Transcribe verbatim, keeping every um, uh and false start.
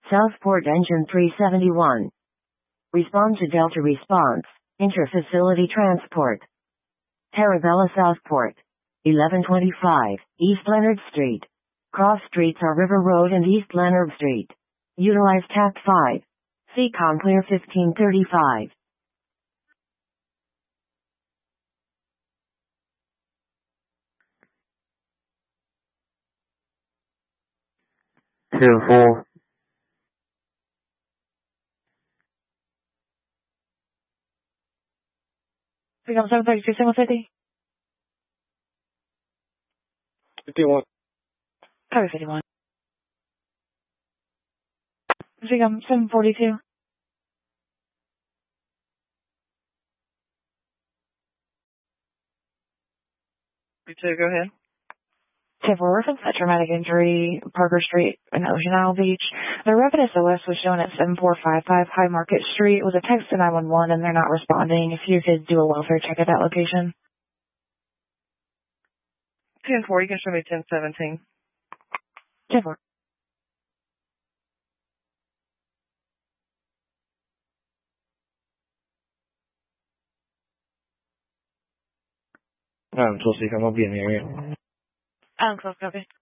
Southport engine three seventy-one. Respond to Delta response. Interfacility transport. Tarabella Southport. eleven twenty-five, East Leonard Street. Cross streets are River Road and East Leonard Street. Utilize T A C five. C COM clear fifteen thirty-five. Two four. C COM seven thirty-two, single fifty. fifty-one. Copy fifty-one. C COM seven forty-two. fifty-two, go ahead. ten four, reference that traumatic injury, Parker Street in Ocean Isle Beach. The rapid S O S was shown at seven four five five High Market Street. Was a text to nine one one and they're not responding. If you could do a welfare check at that location. ten four, you can show me ten seventeen. ten four. I'm supposed to come up in the area. Um, close copy.